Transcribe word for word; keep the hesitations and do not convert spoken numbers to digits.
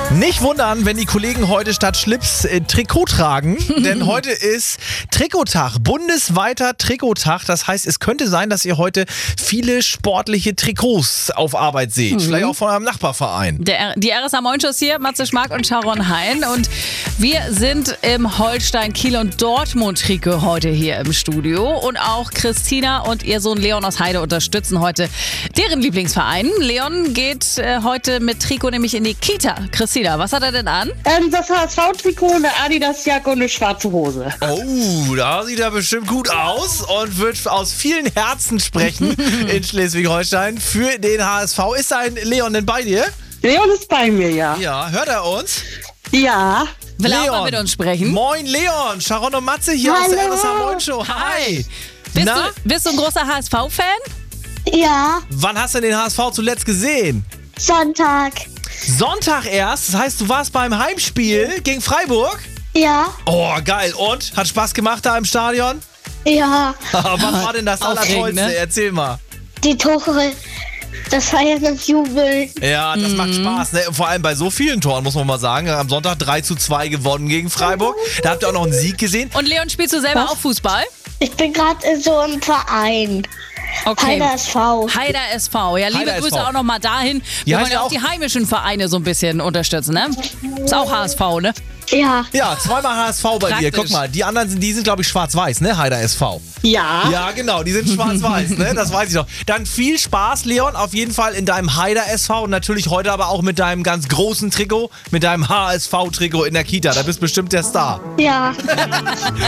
Nicht wundern, wenn die Kollegen heute statt Schlips äh, Trikot tragen, denn heute ist Trikottag, bundesweiter Trikottag. Das heißt, es könnte sein, dass ihr heute viele sportliche Trikots auf Arbeit seht, mhm. vielleicht auch von einem Nachbarverein. Der, die R S A Moin-Shows hier, Matze Schmark und Sharon Hein, und wir sind im Holstein, Kiel und Dortmund-Trikot heute hier im Studio, und auch Christina und ihr Sohn Leon aus Heide unterstützen heute deren Lieblingsverein. Leon geht äh, heute mit Trikot nämlich in die Kita. Christina, was hat er denn an? Ähm, das H S V-Trikot, eine Adidas-Jacke und eine schwarze Hose. Oh, da sieht er bestimmt gut aus und wird aus vielen Herzen sprechen in Schleswig-Holstein für den H S V. Ist ein Leon denn bei dir? Leon ist bei mir, ja. Ja, hört er uns? Ja. Will er auch mal mit uns sprechen? Moin Leon, Sharon und Matze hier Hallo. aus der R S A Moin Show. Hi. Bist Na? du, bist du ein großer H S V-Fan? Ja, Wann hast du den H S V zuletzt gesehen? Sonntag. Sonntag erst, das heißt, du warst beim Heimspiel gegen Freiburg? Ja, Oh, geil. Und? Hat Spaß gemacht da im Stadion? ja. Was war denn das Aufregend, Allertollste? ne? Erzähl mal. Die Tore, das Feiern und Jubeln. Ja, das macht Spaß, ne? Vor allem bei so vielen Toren, muss man mal sagen. Am Sonntag drei zu zwei gewonnen gegen Freiburg. Da habt ihr auch noch einen Sieg gesehen. Und Leon, spielst du selber Was? auch Fußball? Ich bin gerade in so einem Verein. Okay. Heider S V. Heider S V. Ja, liebe Heider Grüße S V. auch noch mal dahin. Wir Ja, wollen heißt ja auch auch- die heimischen Vereine so ein bisschen unterstützen, ne? Ist auch H S V, ne? Ja, Ja, zweimal H S V bei dir. Praktisch. Guck mal, die anderen sind, die sind glaube ich schwarz-weiß, ne? Heider S V. Ja. Ja, genau, die sind schwarz-weiß, ne? Das weiß ich doch. Dann viel Spaß, Leon, auf jeden Fall in deinem Heider S V und natürlich heute aber auch mit deinem ganz großen Trikot, mit deinem H S V-Trikot in der Kita. Da bist bestimmt der Star. ja.